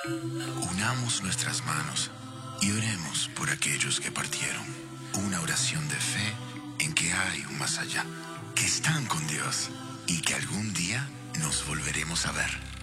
Unamos nuestras manos y oremos por aquellos que partieron. Una oración de fe en que hay un más allá, que están con Dios y que algún día nos volveremos a ver.